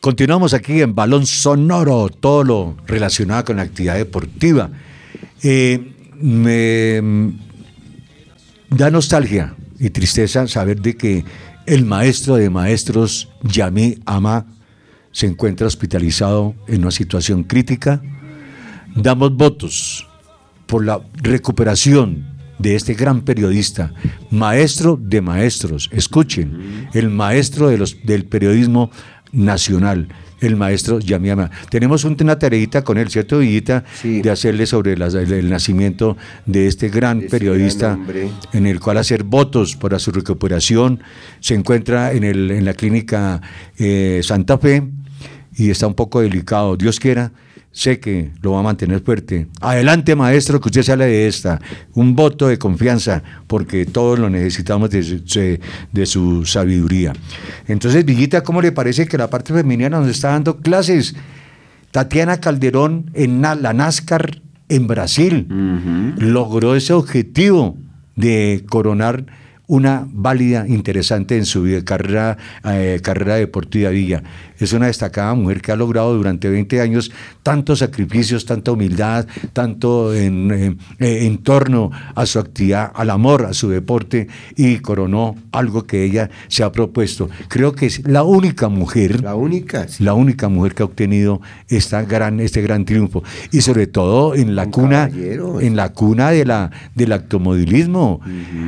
Continuamos aquí en Balón Sonoro, todo lo relacionado con la actividad deportiva. Me da nostalgia y tristeza saber de que el maestro de maestros, Yamí Amá, se encuentra hospitalizado en una situación crítica. Damos votos por la recuperación de este gran periodista, maestro de maestros. Escuchen, el maestro del periodismo nacional, el maestro Yamí Amá. Tenemos una tareita con él, ¿cierto, Villita? Sí. De hacerle sobre el nacimiento de este gran periodista, en el cual hacer votos para su recuperación. Se encuentra en la clínica Santa Fe y está un poco delicado. Dios quiera, sé que lo va a mantener fuerte. Adelante, maestro, que usted sale de esta. Un voto de confianza, porque todos lo necesitamos de su sabiduría. Entonces, Villita, ¿cómo le parece que la parte femenina nos está dando clases? Tatiana Calderón en la NASCAR en Brasil logró ese objetivo de coronar una válida, interesante en su vida, carrera deportiva. Villa es una destacada mujer que ha logrado durante 20 años tantos sacrificios, tanta humildad, tanto en torno a su actividad, al amor a su deporte, y coronó algo que ella se ha propuesto. Creo que es la única mujer que ha obtenido este gran triunfo, y sobre todo en la cuna del automovilismo,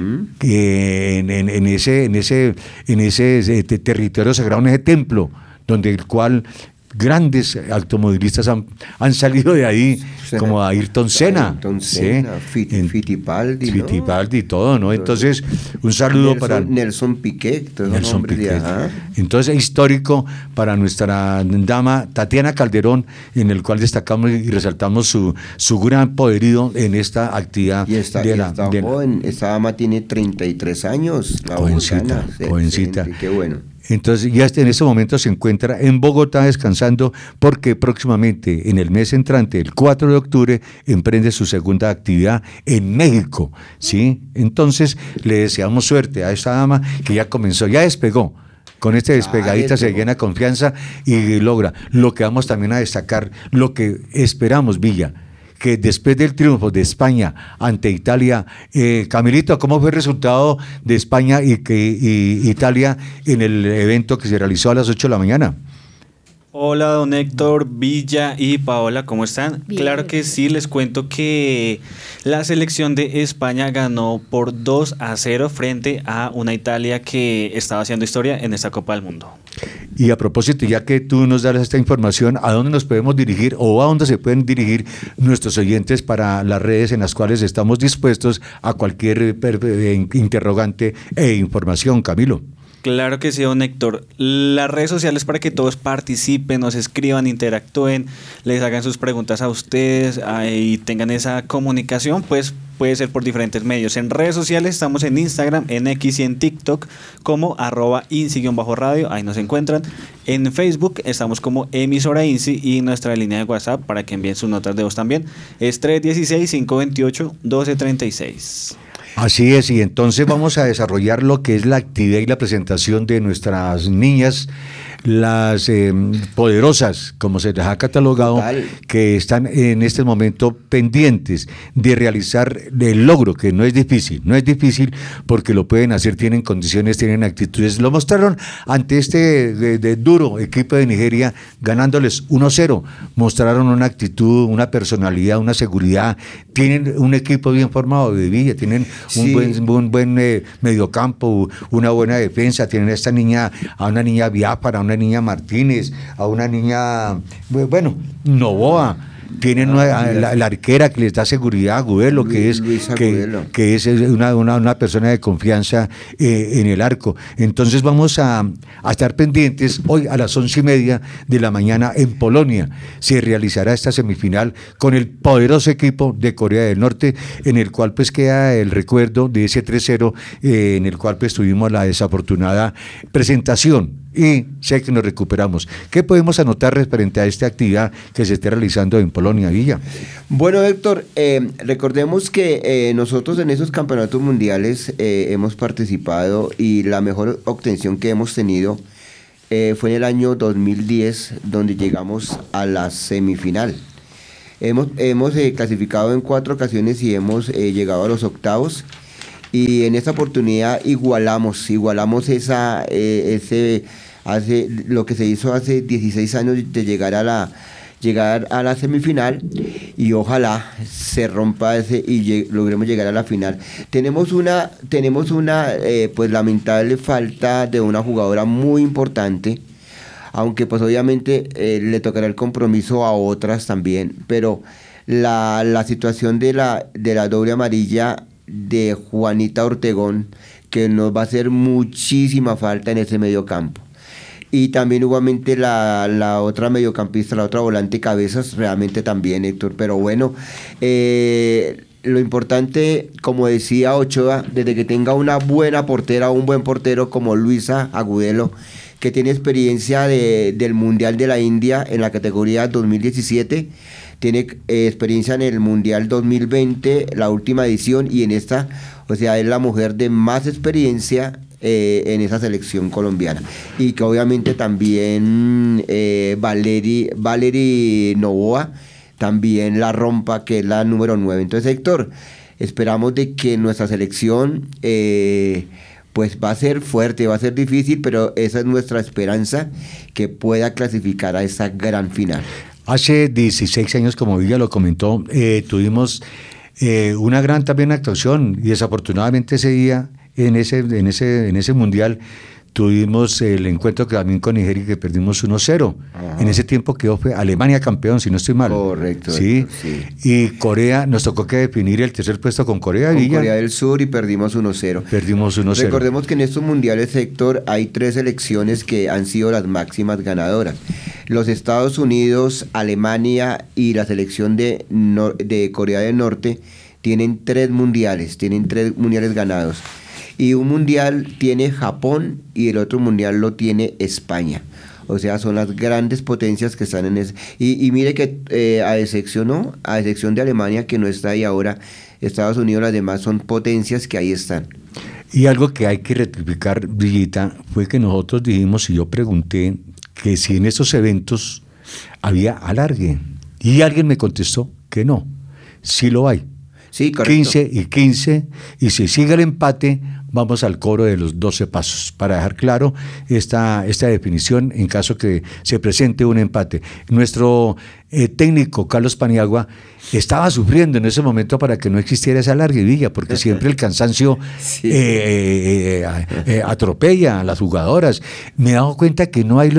en ese territorio sagrado, en ese templo, donde el cual grandes automovilistas han salido de ahí, como Ayrton Senna, Fittipaldi, y todo, ¿no? Entonces, un saludo para Nelson Piquet, entonces, histórico para nuestra dama Tatiana Calderón, en el cual destacamos y resaltamos su gran poderío en esta actividad. Y esta dama tiene 33 años, jovencita. Qué bueno. Entonces ya en ese momento se encuentra en Bogotá descansando, porque próximamente en el mes entrante, el 4 de octubre, emprende su segunda actividad en México, ¿sí? Entonces le deseamos suerte a esa dama que ya despegó. Con esta despegadita se llena confianza y logra. Lo que vamos también a destacar, lo que esperamos, Villa, que después del triunfo de España ante Italia, Camilito, ¿cómo fue el resultado de España y Italia en el evento que se realizó a las 8 de la mañana? Hola, don Héctor, Villa y Paola, ¿cómo están? Bien. Claro que sí, les cuento que la selección de España ganó por 2-0 frente a una Italia que estaba haciendo historia en esta Copa del Mundo. Y a propósito, ya que tú nos das esta información, ¿a dónde nos podemos dirigir o a dónde se pueden dirigir nuestros oyentes para las redes en las cuales estamos dispuestos a cualquier interrogante e información, Camilo? Claro que sí, don Héctor. Las redes sociales para que todos participen, nos escriban, interactúen, les hagan sus preguntas a ustedes y tengan esa comunicación, pues puede ser por diferentes medios. En redes sociales estamos en Instagram, en X y en TikTok como @INSI_radio, ahí nos encuentran. En Facebook estamos como emisora INSI, y nuestra línea de WhatsApp para que envíen sus notas de voz también es 316-528-1236. Así es, y entonces vamos a desarrollar lo que es la actividad y la presentación de nuestras niñas, las poderosas, como se les ha catalogado, Total. que están en este momento pendientes de realizar el logro, que no es difícil porque lo pueden hacer, tienen condiciones, tienen actitudes. Lo mostraron ante de duro equipo de Nigeria, ganándoles 1-0. Mostraron una actitud, una personalidad, una seguridad. Tienen un equipo bien formado de Villa, tienen un buen mediocampo, una buena defensa. Tienen a una niña Biafara, a una niña Martínez, a una niña, Novoa. Tienen la arquera que les da seguridad, Agudelo, que es una persona de confianza en el arco. Entonces vamos a estar pendientes. Hoy a las 11:30 de la mañana en Polonia se realizará esta semifinal con el poderoso equipo de Corea del Norte, en el cual pues queda el recuerdo de ese 3-0, en el cual pues tuvimos la desafortunada presentación. Y sé que nos recuperamos. ¿Qué podemos anotar referente a esta actividad que se esté realizando en Polonia, Villa? Bueno, Héctor, recordemos que nosotros en esos campeonatos mundiales hemos participado, y la mejor obtención que hemos tenido fue en el año 2010 donde llegamos a la semifinal. Hemos clasificado en 4 ocasiones y hemos llegado a los octavos, y en esta oportunidad igualamos lo que se hizo hace 16 años, de llegar a la semifinal, y ojalá se rompa y logremos llegar a la final. Tenemos una pues lamentable falta de una jugadora muy importante, aunque pues obviamente le tocará el compromiso a otras también, pero la situación de la doble amarilla de Juanita Ortegón, que nos va a hacer muchísima falta en ese medio campo. Y también igualmente la otra mediocampista, la otra volante Cabezas, realmente también, Héctor. Pero bueno, lo importante, como decía Ochoa, desde que tenga una buena portera o un buen portero como Luisa Agudelo, que tiene experiencia del Mundial de la India en la categoría 2017, tiene experiencia en el Mundial 2020, la última edición, y en esta, o sea, es la mujer de más experiencia en esa selección colombiana. Y que obviamente también Valery Novoa también la rompa, que es la número 9. Entonces, Héctor, esperamos de que nuestra selección pues va a ser fuerte, va a ser difícil, pero esa es nuestra esperanza, que pueda clasificar a esa gran final. Hace 16 años, como Villa lo comentó, tuvimos una gran también actuación, y desafortunadamente ese día, en ese mundial, tuvimos el encuentro también con Nigeria, que perdimos 1-0. Ajá. En ese tiempo fue Alemania campeón, si no estoy mal. Correcto. ¿Sí? Sí. Y Corea, nos tocó que definir el tercer puesto con Corea. Con Corea del Sur, y perdimos 1-0. Recordemos que en estos mundiales, Héctor, hay 3 selecciones que han sido las máximas ganadoras. Los Estados Unidos, Alemania y la selección de Corea del Norte tienen 3 mundiales ganados. Y un mundial tiene Japón y el otro mundial lo tiene España. O sea, son las grandes potencias que están en ese. Y mire que a excepción de Alemania, que no está ahí ahora, Estados Unidos, las demás son potencias que ahí están. Y algo que hay que rectificar, Villita, fue que nosotros dijimos, y yo pregunté, que si en esos eventos había alargue. Y alguien me contestó que no, sí lo hay. Sí, correcto. 15 y 15, y si sigue el empate, vamos al cobro de los 12 pasos, para dejar claro esta definición en caso que se presente un empate. Nuestro técnico, Carlos Paniagua, estaba sufriendo en ese momento para que no existiera esa larguilla, porque siempre el cansancio sí. Atropella a las jugadoras. Me he dado cuenta que no hay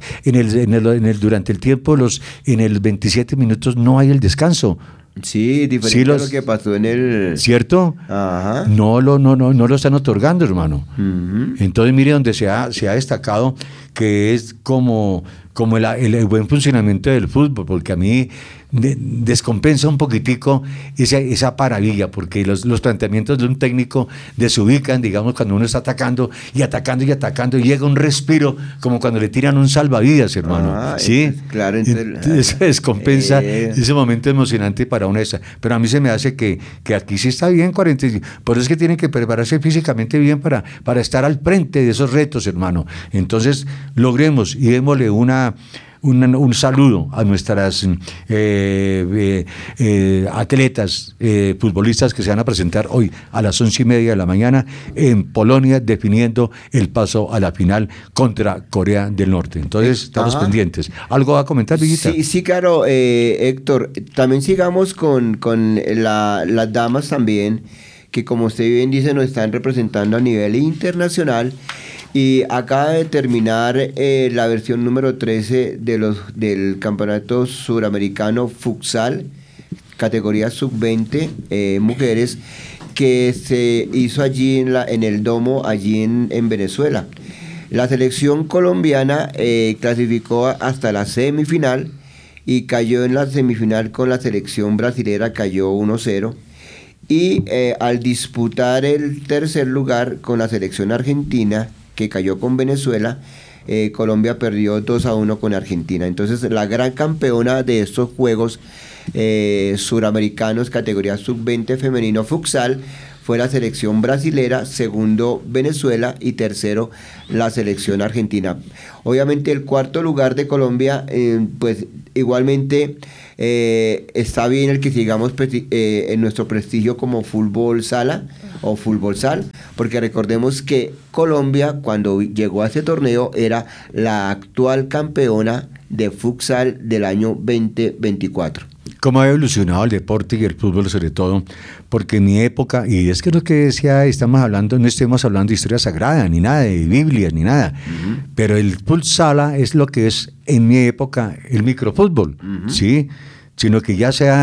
durante el tiempo, en el 27 minutos no hay el descanso. Sí, diferente a lo que pasó en el... ¿Cierto? Ajá. No lo están otorgando, hermano. Uh-huh. Entonces, mire donde se ha destacado que es como el buen funcionamiento del fútbol, porque a mí descompensa un poquitico esa paravilla, porque los planteamientos de un técnico desubican, digamos, cuando uno está atacando, y llega un respiro, como cuando le tiran un salvavidas, hermano. ¿Sí? Claro, entonces descompensa ese momento emocionante para una esa. Pero a mí se me hace que aquí sí está bien, 45. Por eso es que tienen que prepararse físicamente bien para estar al frente de esos retos, hermano. Entonces, logremos y démosle un saludo a nuestras atletas, futbolistas que se van a presentar hoy a las 11:30 de la mañana en Polonia, definiendo el paso a la final contra Corea del Norte. Entonces, estamos pendientes. ¿Algo va a comentar, Villita? Sí, claro, Héctor. También sigamos con las damas también, que como usted bien dice, nos están representando a nivel internacional. Y acaba de terminar la versión número 13 del Campeonato Suramericano Futsal, categoría sub-20, mujeres, que se hizo allí en el Domo, allí en Venezuela. La selección colombiana clasificó hasta la semifinal y cayó en la semifinal con la selección brasilera, cayó 1-0. Y al disputar el tercer lugar con la selección argentina, que cayó con Venezuela, Colombia perdió 2-1 con Argentina. Entonces, la gran campeona de estos Juegos Suramericanos, categoría sub-20 femenino futsal, fue la selección brasilera, segundo Venezuela y tercero la selección argentina. Obviamente el cuarto lugar de Colombia, pues igualmente está bien el que sigamos en nuestro prestigio como fútbol sala o fútbol sal, porque recordemos que Colombia cuando llegó a ese torneo era la actual campeona de futsal del año 2024. ¿Cómo ha evolucionado el deporte y el fútbol sobre todo? Porque en mi época, y es que lo que decía, no estemos hablando de historia sagrada, ni nada, de Biblia, ni nada, pero el futsal es lo que es en mi época el microfútbol, ¿sí? Sino que ya se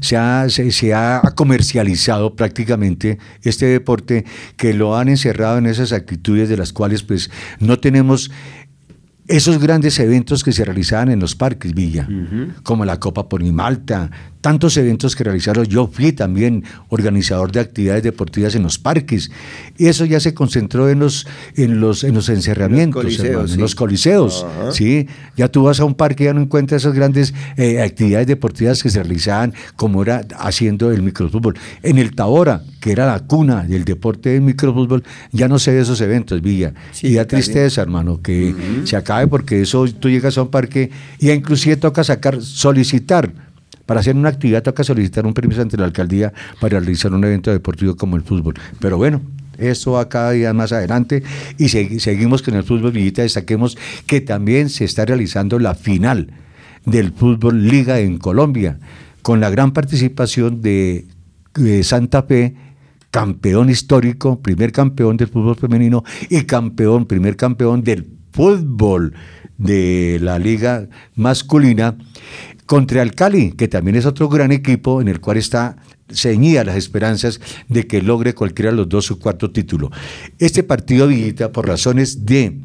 ha comercializado prácticamente este deporte, que lo han encerrado en esas actitudes de las cuales pues no tenemos esos grandes eventos que se realizaban en los parques, Villa, como la Copa Ponimalta, tantos eventos que realizaron. Yo fui también organizador de actividades deportivas en los parques, y eso ya se concentró en los encerramientos, en los coliseos, ¿sí? Ya tú vas a un parque y ya no encuentras esas grandes actividades deportivas que se realizaban como era haciendo el microfútbol. En el Tabora, que era la cuna del deporte del microfútbol, ya no se ve esos eventos, Villa. Sí, y da tristeza, hermano, que se acabe, porque eso tú llegas a un parque y inclusive toca solicitar. Para hacer una actividad toca solicitar un permiso ante la alcaldía para realizar un evento deportivo como el fútbol. Pero bueno, esto va cada día más adelante y seguimos con el fútbol. Villita, destaquemos que también se está realizando la final del fútbol Liga en Colombia, con la gran participación de Santa Fe, campeón histórico, primer campeón del fútbol femenino y primer campeón del fútbol de la liga masculina, contra el Cali, que también es otro gran equipo en el cual está ceñida las esperanzas de que logre cualquiera de los dos su cuarto título. Este partido, Villita, por razones de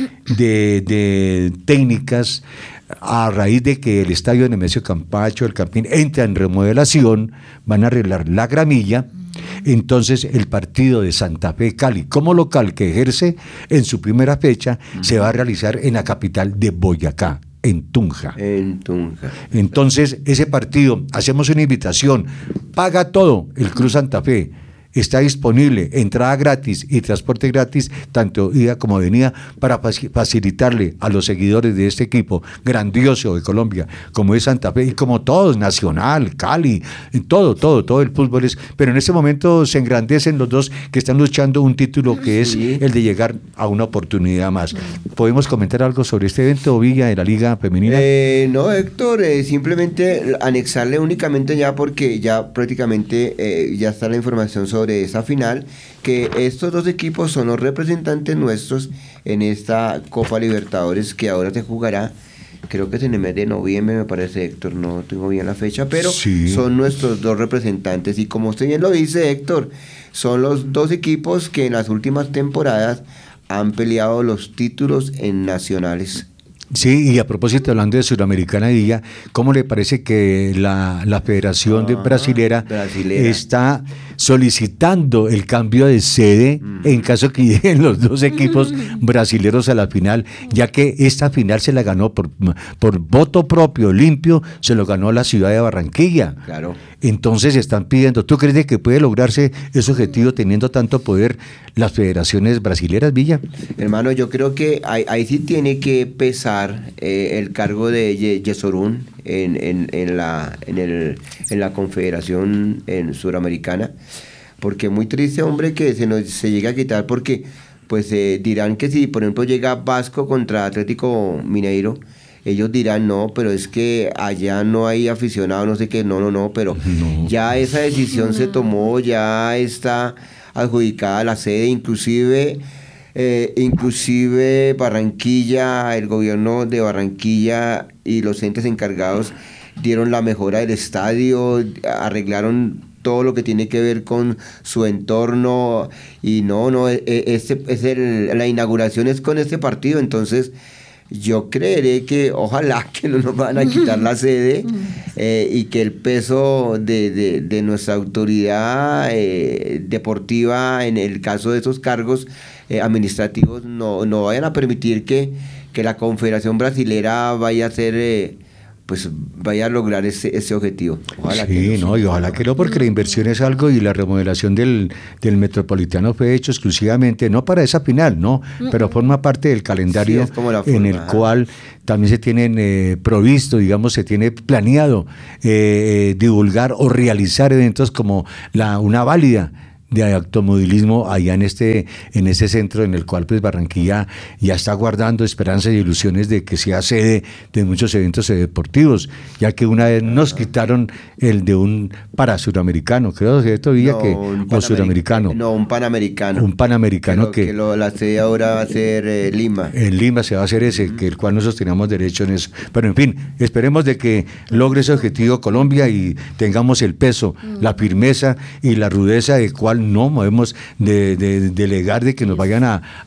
técnicas, a raíz de que el estadio de Nemesio Campacho, el Campín, entra en remodelación, van a arreglar la gramilla. Entonces el partido de Santa Fe Cali como local, que ejerce en su primera fecha, se va a realizar en la capital de Boyacá, en Tunja. Entonces ese partido, hacemos una invitación, paga todo el Club Santa Fe. Está disponible entrada gratis y transporte gratis, tanto ida como venida, para facilitarle a los seguidores de este equipo grandioso de Colombia, como es Santa Fe, y como todos, Nacional, Cali, todo el fútbol es. Pero en este momento se engrandecen los dos que están luchando un título que es el de llegar a una oportunidad más. ¿Podemos comentar algo sobre este evento, Villa, de la Liga Femenina? No, Héctor, simplemente anexarle únicamente ya, porque ya prácticamente ya está la información sobre esa final, que estos dos equipos son los representantes nuestros en esta Copa Libertadores, que ahora se jugará, creo que es en el mes de noviembre, me parece, Héctor, no tengo bien la fecha, pero son nuestros dos representantes, y como usted bien lo dice, Héctor, son los dos equipos que en las últimas temporadas han peleado los títulos en nacionales. Sí, y a propósito, hablando de Suramericana, Villa, ¿cómo le parece que la Federación Brasilera está solicitando el cambio de sede en caso que lleguen los dos equipos brasileros a la final, ya que esta final se la ganó por voto propio, limpio, se lo ganó la ciudad de Barranquilla? Claro. Entonces están pidiendo, ¿tú crees que puede lograrse ese objetivo teniendo tanto poder las federaciones brasileras, Villa? Hermano, yo creo que ahí sí tiene que pesar el cargo de Yesorún en la Confederación Suramericana, porque muy triste, hombre, que se llegue a quitar, porque pues dirán que si por ejemplo llega Vasco contra Atlético Mineiro, ellos dirán no, pero es que allá no hay aficionados, no sé qué, no, pero ya esa decisión se tomó, ya está adjudicada la sede, inclusive Barranquilla, el gobierno de Barranquilla y los entes encargados dieron la mejora del estadio, arreglaron todo lo que tiene que ver con su entorno, y la inauguración es con este partido. Entonces yo creeré que ojalá que no nos van a quitar la sede, y que el peso de nuestra autoridad deportiva en el caso de esos cargos administrativos no vayan a permitir que la Confederación Brasilera vaya a ser pues vaya a lograr ese objetivo. Ojalá sí, no, y ojalá que no, porque la inversión es algo y la remodelación del Metropolitano fue hecho exclusivamente, no para esa final, no, pero forma parte del calendario en el cual también se tienen provisto, digamos, se tiene planeado divulgar o realizar eventos como una válida de automovilismo allá en ese centro en el cual pues Barranquilla ya está guardando esperanzas y ilusiones de que sea sede de muchos eventos deportivos, ya que una vez nos quitaron el de un parasuramericano, creo que todavía o suramericano. No, un panamericano. Un panamericano la sede ahora va a ser Lima. En Lima se va a hacer ese, que el cual nosotros teníamos derecho en eso. Pero en fin, esperemos de que logre ese objetivo Colombia y tengamos el peso, la firmeza y la rudeza de cual no movemos de delegar de que nos vayan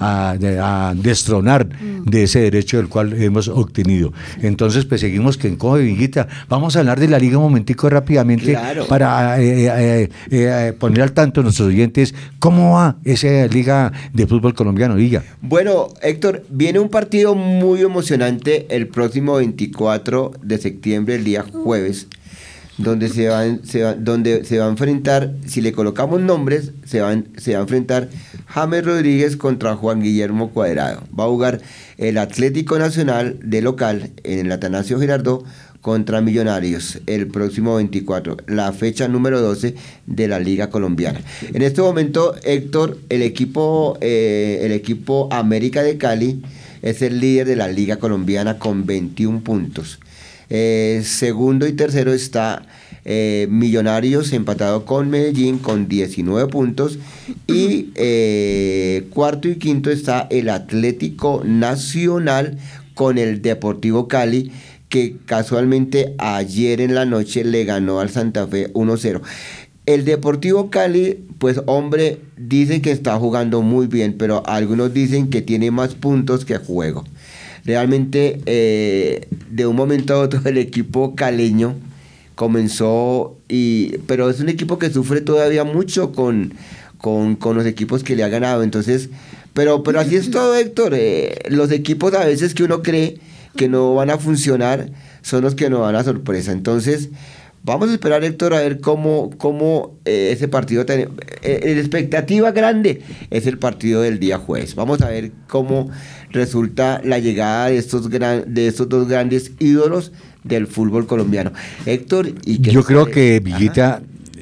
a destronar de ese derecho del cual hemos obtenido. Entonces, pues seguimos que en Coge Villita. Vamos a hablar de la liga un momentico rápidamente, claro, para poner al tanto a nuestros oyentes cómo va esa liga de fútbol colombiano, Villa. Bueno, Héctor, viene un partido muy emocionante el próximo 24 de septiembre, el día jueves, donde se va a enfrentar, si le colocamos nombres, se va a enfrentar James Rodríguez contra Juan Guillermo Cuadrado. Va a jugar el Atlético Nacional de local en el Atanasio Girardot contra Millonarios el próximo 24, la fecha número 12 de la Liga Colombiana. En este momento, Héctor, el equipo América de Cali es el líder de la Liga Colombiana con 21 puntos. Segundo y tercero está Millonarios empatado con Medellín con 19 puntos y cuarto y quinto está el Atlético Nacional con el Deportivo Cali, que casualmente ayer en la noche le ganó al Santa Fe 1-0. El Deportivo Cali, pues hombre, dicen que está jugando muy bien, pero algunos dicen que tiene más puntos que juego. Realmente, de un momento a otro, el equipo caleño comenzó, pero es un equipo que sufre todavía mucho con los equipos que le ha ganado. Entonces, pero así es todo, Héctor. Los equipos a veces que uno cree que no van a funcionar son los que nos dan la sorpresa. Entonces, vamos a esperar, Héctor, a ver cómo ese partido la expectativa grande es el partido del día jueves. Vamos a ver cómo resulta la llegada de estos dos grandes ídolos del fútbol colombiano. Héctor, yo creo que, Villita,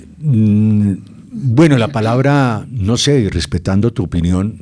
bueno, la palabra, no sé, respetando tu opinión,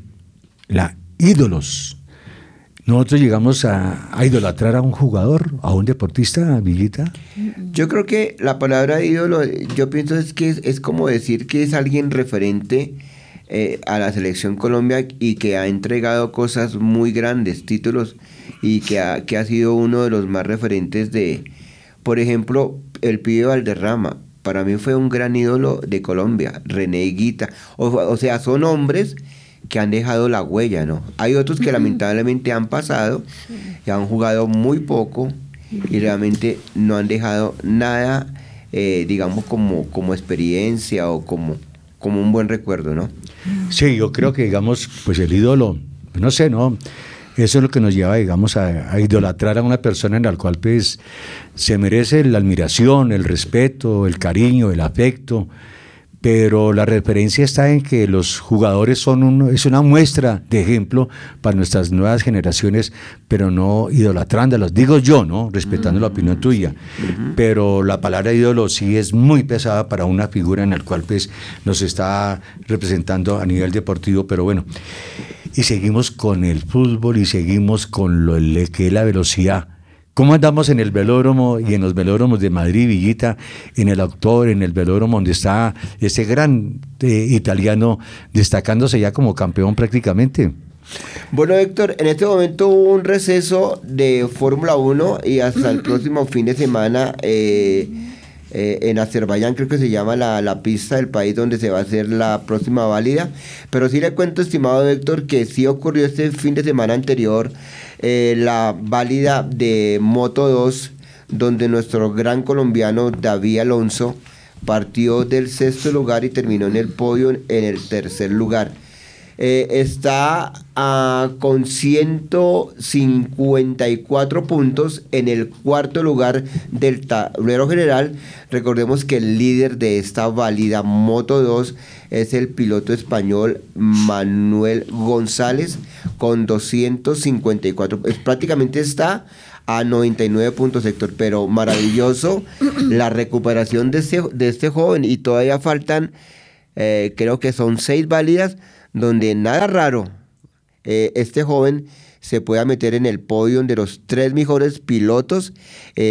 ídolos. ¿Nosotros llegamos a idolatrar a un jugador, a un deportista, Villita? Yo creo que la palabra ídolo, yo pienso que es como decir que es alguien referente a la selección Colombia y que ha entregado cosas muy grandes, títulos, y que ha sido uno de los más referentes por ejemplo, el pibe Valderrama. Para mí fue un gran ídolo de Colombia, René Higuita. O sea, son hombres que han dejado la huella, ¿no? Hay otros que lamentablemente han pasado y han jugado muy poco y realmente no han dejado nada, digamos, como experiencia o como un buen recuerdo, ¿no? Sí, yo creo que, digamos, pues el ídolo, no sé, ¿no? Eso es lo que nos lleva, digamos, a idolatrar a una persona en la cual pues se merece la admiración, el respeto, el cariño, el afecto, pero la referencia está en que los jugadores es una muestra de ejemplo para nuestras nuevas generaciones, pero no idolatrándolos, digo yo, ¿no? Respetando la opinión tuya, pero la palabra ídolo sí es muy pesada para una figura en la cual pues nos está representando a nivel deportivo, pero bueno, y seguimos con el fútbol y seguimos con que es la velocidad. ¿Cómo andamos en el velódromo y en los velódromos de Madrid, Villita, en el Autor, en el velódromo donde está ese gran italiano destacándose ya como campeón prácticamente? Bueno, Héctor, en este momento hubo un receso de Fórmula 1 y hasta el próximo fin de semana en Azerbaiyán, creo que se llama la pista del país donde se va a hacer la próxima válida, pero sí le cuento, estimado Héctor, que sí ocurrió este fin de semana anterior la válida de Moto 2, donde nuestro gran colombiano David Alonso partió del 6º lugar y terminó en el podio en el 3er lugar. Está con 154 puntos en el cuarto lugar del tablero general. Recordemos que el líder de esta válida Moto 2 es el piloto español Manuel González con 254. Prácticamente está a 99 puntos, Héctor, pero maravilloso la recuperación de este joven, y todavía faltan, creo que son 6 válidas, donde nada raro, este joven se pueda meter en el podio de los 3 mejores pilotos